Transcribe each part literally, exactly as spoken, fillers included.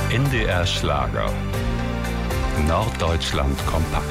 N D R Schlager. Norddeutschland kompakt.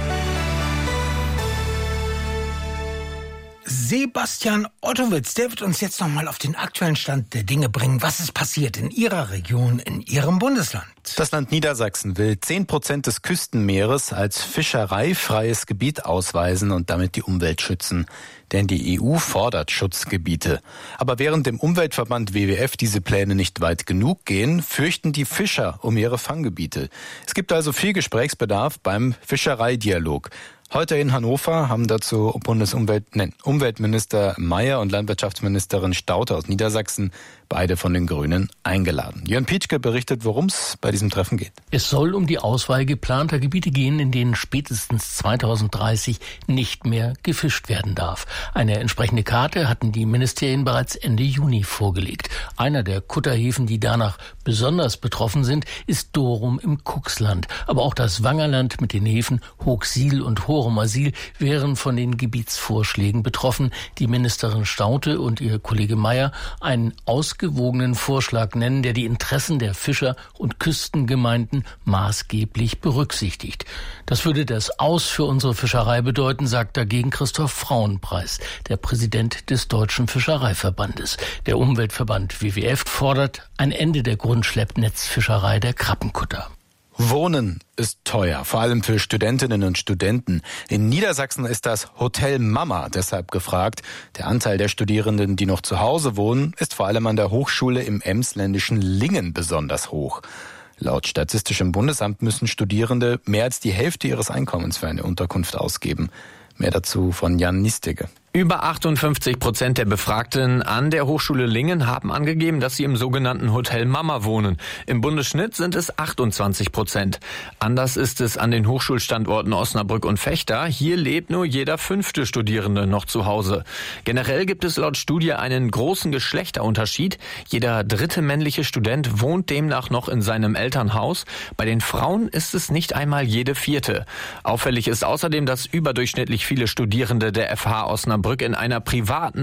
Sebastian Ottowitz, der wird uns jetzt nochmal auf den aktuellen Stand der Dinge bringen. Was ist passiert in Ihrer Region, in Ihrem Bundesland? Das Land Niedersachsen will zehn Prozent des Küstenmeeres als fischereifreies Gebiet ausweisen und damit die Umwelt schützen. Denn die E U fordert Schutzgebiete. Aber während dem Umweltverband W W F diese Pläne nicht weit genug gehen, fürchten die Fischer um ihre Fanggebiete. Es gibt also viel Gesprächsbedarf beim Fischereidialog. Heute in Hannover haben dazu Bundesumwelt, nein, Umweltminister Mayer und Landwirtschaftsministerin Stauter aus Niedersachsen, beide von den Grünen, eingeladen. Jörn Pietschke berichtet, worum es bei diesem Treffen geht. Es soll um die Auswahl geplanter Gebiete gehen, in denen spätestens zweitausenddreißig nicht mehr gefischt werden darf. Eine entsprechende Karte hatten die Ministerien bereits Ende Juni vorgelegt. Einer der Kutterhäfen, die danach besonders betroffen sind, ist Dorum im Kuxland. Aber auch das Wangerland mit den Häfen Hochsiel und Horumersiel wären von den Gebietsvorschlägen betroffen. Die Ministerin Staute und ihr Kollege Mayer einen ausgewogenen Vorschlag nennen, der die Interessen der Fischer und Küstengemeinden maßgeblich berücksichtigt. Das würde das Aus für unsere Fischerei bedeuten, sagt dagegen Christoph Frauenpreis, der Präsident des Deutschen Fischereiverbandes. Der Umweltverband W W F fordert ein Ende der Grundschleppnetzfischerei der Krabbenkutter. Wohnen ist teuer, vor allem für Studentinnen und Studenten. In Niedersachsen ist das Hotel Mama deshalb gefragt. Der Anteil der Studierenden, die noch zu Hause wohnen, ist vor allem an der Hochschule im emsländischen Lingen besonders hoch. Laut Statistischem Bundesamt müssen Studierende mehr als die Hälfte ihres Einkommens für eine Unterkunft ausgeben. Mehr dazu von Jan Nistige. Über achtundfünfzig Prozent der Befragten an der Hochschule Lingen haben angegeben, dass sie im sogenannten Hotel Mama wohnen. Im Bundesschnitt sind es achtundzwanzig Prozent. Anders ist es an den Hochschulstandorten Osnabrück und Vechta. Hier lebt nur jeder fünfte Studierende noch zu Hause. Generell gibt es laut Studie einen großen Geschlechterunterschied. Jeder dritte männliche Student wohnt demnach noch in seinem Elternhaus. Bei den Frauen ist es nicht einmal jede vierte. Auffällig ist außerdem, dass überdurchschnittlich viele Studierende der F H Osnabrück in einer privaten